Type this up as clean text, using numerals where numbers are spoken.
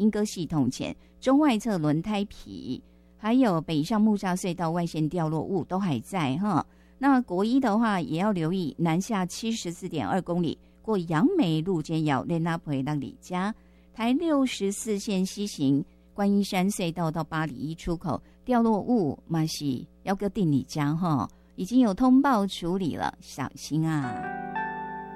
莺歌系统前中外侧轮胎皮，还有北上木栅隧道外线掉落物都还在哈。那国一的话也要留意南下74.2公里过杨梅路间要练拉培到李家，台64线西行观音山隧道到八里一出口掉落物嘛是要个定李家哈，已经有通报处理了，小心啊。